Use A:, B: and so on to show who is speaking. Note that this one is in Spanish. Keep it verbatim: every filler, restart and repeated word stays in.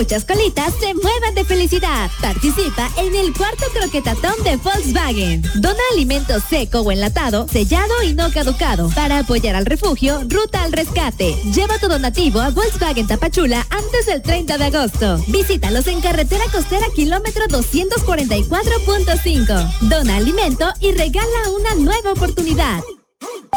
A: muchas colitas se muevan de felicidad. Participa en el cuarto croquetatón de Volkswagen. Dona alimento seco o enlatado, sellado y no caducado. Para apoyar al refugio, Ruta al Rescate. Lleva tu donativo a Volkswagen Tapachula antes del treinta de agosto. Visítalos en carretera costera kilómetro doscientos cuarenta y cuatro punto cinco. Dona alimento y regala una nueva oportunidad.